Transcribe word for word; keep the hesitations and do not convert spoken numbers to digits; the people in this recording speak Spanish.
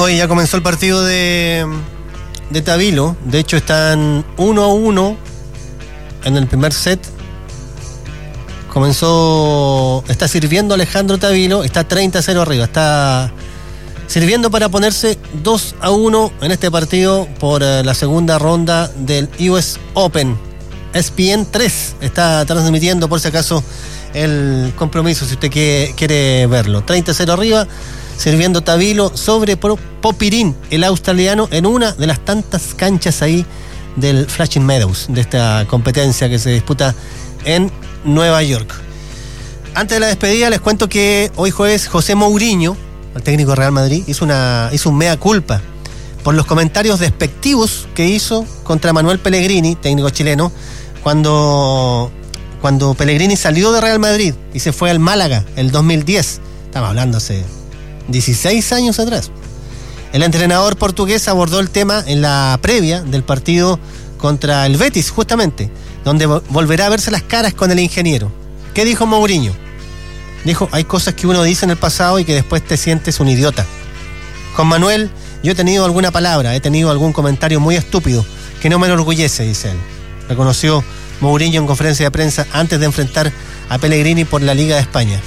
Hoy ya comenzó el partido de, de Tavilo. De hecho están uno a uno en el primer set. Comenzó, está sirviendo Alejandro Tavilo, está treinta a cero arriba, está sirviendo para ponerse dos a uno en este partido por uh, la segunda ronda del U S Open. E S P N tres está transmitiendo por si acaso el compromiso, si usted quiere, quiere verlo. treinta a cero arriba, sirviendo Tavilo sobre Popirín, el australiano, en una de las tantas canchas ahí del Flushing Meadows, de esta competencia que se disputa en Nueva York. Antes de la despedida les cuento que hoy jueves José Mourinho, el técnico de Real Madrid, hizo, una, hizo un mea culpa por los comentarios despectivos que hizo contra Manuel Pellegrini, técnico chileno, cuando, cuando Pellegrini salió de Real Madrid y se fue al Málaga el dos mil diez. Estamos hablando hace dieciséis años atrás. El entrenador portugués abordó el tema en la previa del partido contra el Betis, justamente, donde volverá a verse las caras con el ingeniero. ¿Qué dijo Mourinho? Dijo, hay cosas que uno dice en el pasado y que después te sientes un idiota. Con Manuel, yo he tenido alguna palabra, he tenido algún comentario muy estúpido, que no me enorgullece, dice él. Reconoció Mourinho en conferencia de prensa antes de enfrentar a Pellegrini por la Liga de España.